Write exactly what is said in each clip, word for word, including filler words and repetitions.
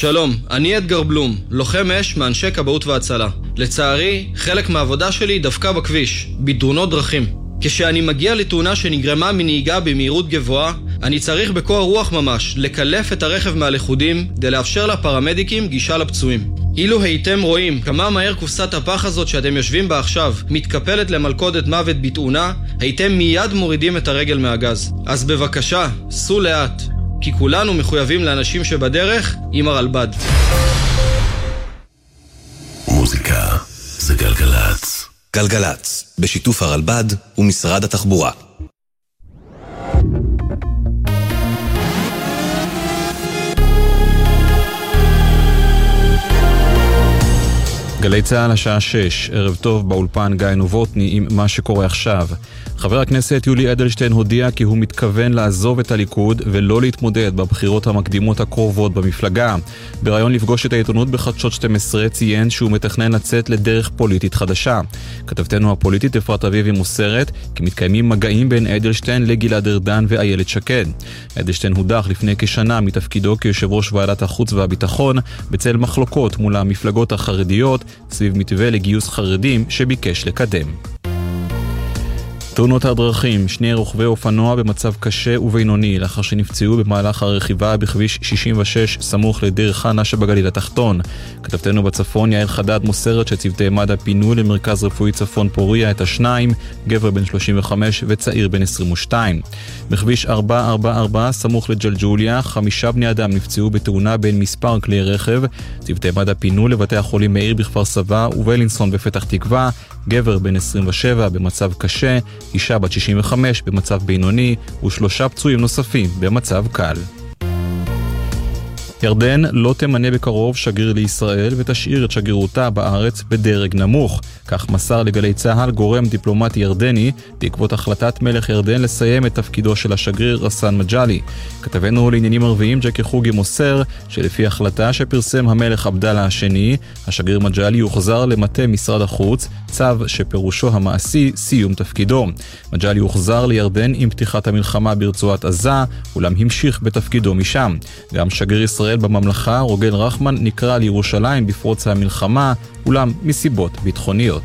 שלום, אני אדגר בלום, לוחם אש מאנשי כבאות והצלה. לצערי, חלק מהעבודה שלי דווקא בכביש, בתאונות דרכים. כשאני מגיע לתאונה שנגרמה מנהיגה במהירות גבוהה, אני צריך בקור רוח ממש לקלף את הרכב מהלכודים כדי לאפשר לפרמדיקים גישה לפצועים. אילו הייתם רואים כמה מהר קופסת הפח הזאת שאתם יושבים בה עכשיו מתקפלת למלכודת מוות בתאונה, הייתם מיד מורידים את הרגל מהגז. אז בבקשה, סעו לאט, כי כולנו מחויבים לאנשים שבדרך עם הרלב"ד. מוזיקה זה גלגלץ. גלגלץ, בשיתוף הרלב"ד ומשרד התחבורה. גלי צהל השעה שש, ערב טוב באולפן גיא נובוטני עם מה שקורה עכשיו. חבר הכנסת יולי אדלשטיין הודיע כי הוא מתכוון לעזוב את הליכוד ולא להתמודד בבחירות המקדימות הקרובות במפלגה. ברעיון לפגוש את העיתונות בחדשות שתים עשרה ציין שהוא מתכנן לצאת לדרך פוליטית חדשה. כתבתנו הפוליטית אפרת אביבי מוסרת כי מתקיימים מגעים בין אדלשטיין לגלעד ארדן ואיילת שקד. אדלשטיין הודח לפני כשנה מתפקידו כיושב ראש ועדת החוץ והביטחון בצל מחלוקות מול המפלגות החרדיות סביב מתווה לגיוס חרדים שביקש לקדם. תאונות הדרכים, שני רוכבי אופנוע במצב קשה ובינוני לאחר שנפצעו במהלך הרכיבה בכביש שישים ושש סמוך לדרך חנה שבגליל התחתון. כתבתנו בצפון יעל חדד מוסרת שצוותי מד"א פינו למרכז רפואי צפון פוריה את השניים, גבר בן שלושים וחמש וצעיר בן עשרים ושתיים. בכביש ארבע ארבע ארבע סמוך לג'לג'וליה, חמישה בני אדם נפצעו בתאונה בין מספר כלי רכב. צוותי מד"א פינו לבתי החולים מאיר בכפר סבא ובלינסון בפתח תקווה, גבר בן עשרים ושבע במצב קשה, אישה בת שישים וחמש במצב בינוני ושלושה פצועים נוספים במצב קל. ירדן לא תמנה בקרוב שגריר לישראל ותשאיר את שגרירותה בארץ בדרג נמוך. כך מסר לגלי צהל גורם דיפלומטי ירדני בעקבות החלטת מלך ירדן לסיים את תפקידו של השגריר רסן מג'לי. כתבנו לעניינים ערביים ג'קי חוגי מוסר שלפי החלטה שפרסם המלך עבדאללה השני, השגריר מג'לי יוחזר למטה משרד החוץ, צו שפירושו המעשי סיום תפקידו. מג'לי יוחזר לירדן עם פתיחת המלחמה ברצועת עזה, אולם המשיך בתפקידו משם. גם שגריר ישראל בממלכה רוגל רחמן נקרא לירושלים בפרוץ המלחמה, אולם מסיבות ביטחוניות.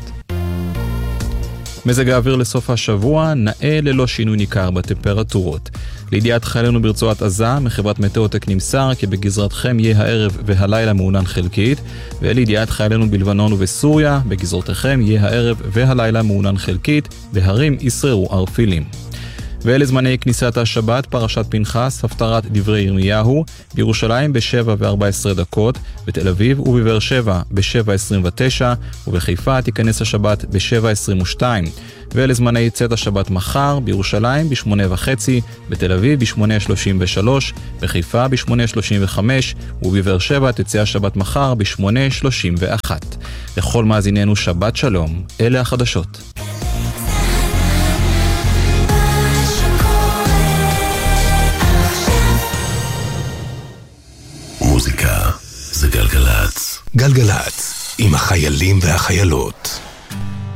מזג האוויר לסוף השבוע נאה ללא שינוי ניכר בטמפרטורות. לידיעת חיילינו ברצועת עזה, מחברת מטאוטק נמסר כי בגזרתכם יהיה הערב והלילה מעונן חלקית, ולידיעת חיילינו בלבנון ובסוריה, בגזרתכם יהיה הערב והלילה מעונן חלקית, בהרים ישררו ערפילים. ואלה זמני כניסת השבת, פרשת פנחס, הפטרת דברי ירמיהו, בירושלים ב-שבע וארבע עשרה דקות, בתל אביב ובבאר שבע ב-שבע עשרים ותשע, ובחיפה תיכנס השבת ב-שבע עשרים ושתיים. ואלה זמני צאת השבת מחר, בירושלים ב-שמונה וחצי, בתל אביב ב-שמונה שלושים ושלוש, בחיפה ב-שמונה שלושים וחמש, ובבאר שבע תצא השבת מחר ב-שמונה שלושים ואחת. לכל מאזיננו שבת שלום, אלה החדשות. מוזיקה זה גלגלץ. גלגלץ עם החיילים והחיילות.